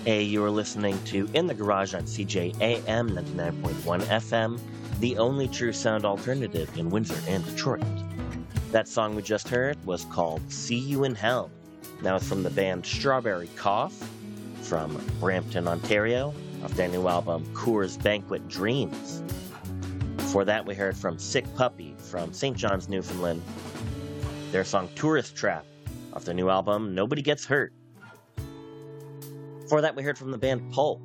Hey, you are listening to In the Garage on CJAM 99.1 FM, the only true sound alternative in Windsor and Detroit. That song we just heard was called See You in Hell. Now it's from the band Strawberry Cough from Brampton, Ontario, off their new album Coors Banquet Dreams. Before that, we heard from Sick Puppy from St. John's, Newfoundland, their song Tourist Trap off their new album Nobody Gets Hurt. Before that, we heard from the band Pulp,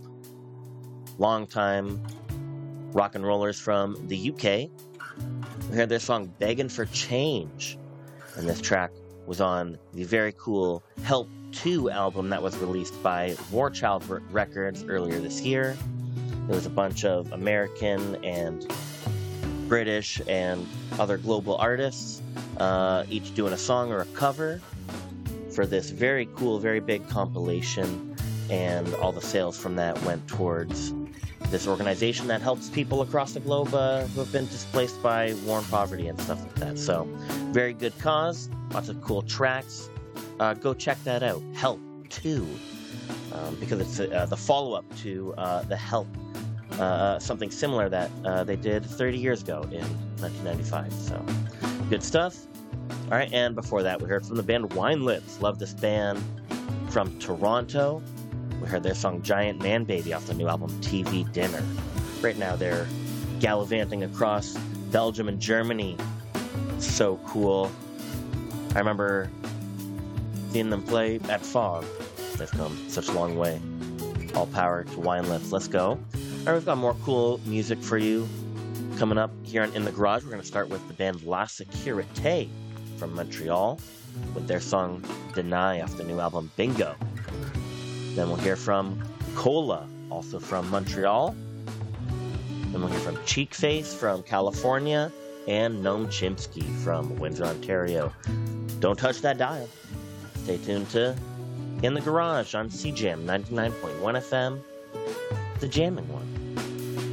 longtime rock and rollers from the UK. We heard their song Beggin' for Change, and this track was on the very cool Help 2 album that was released by Warchild Records earlier this year. There was a bunch of American and British and other global artists, each doing a song or a cover for this very cool, very big compilation. And all the sales from that went towards this organization that helps people across the globe who have been displaced by war and poverty and stuff like that. So, very good cause, lots of cool tracks. Go check that out, Help 2, because it's the follow-up to the Help, something similar that they did 30 years ago in 1995. So, good stuff. All right, and before that, we heard from the band Wine Lips. Love this band from Toronto. We heard their song Giant Man Baby off the new album TV Dinner. Right now they're gallivanting across Belgium and Germany. So cool. I remember seeing them play at Fog. They've come such a long way. All power to Wine Lips. Let's go. All right, we've got more cool music for you coming up here on In the Garage. We're going to start with the band La Sécurité from Montreal with their song Deny off the new album Bingo. Then we'll hear from Cola, also from Montreal. Then we'll hear from Cheekface from California, and Noam Chomsky from Windsor, Ontario. Don't touch that dial. Stay tuned to In the Garage on CJAM 99.1 FM, the jamming one.